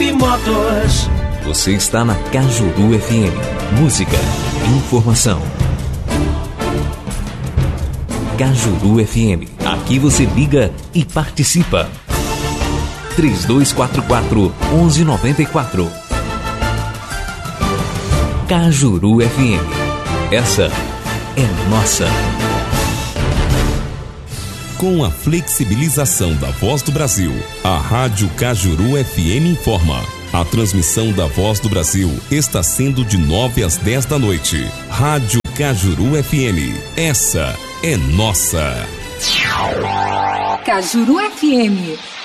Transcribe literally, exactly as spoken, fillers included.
F Motos. Você está na Cajuru F M. Música, informação. Cajuru F M. Aqui você liga e participa. três dois quatro quatro, um um nove quatro. Cajuru F M. Essa é nossa. Com a flexibilização da Voz do Brasil, a Rádio Cajuru F M informa. A transmissão da Voz do Brasil está sendo de nove às dez da noite. Rádio Cajuru F M. Essa é nossa. Cajuru F M.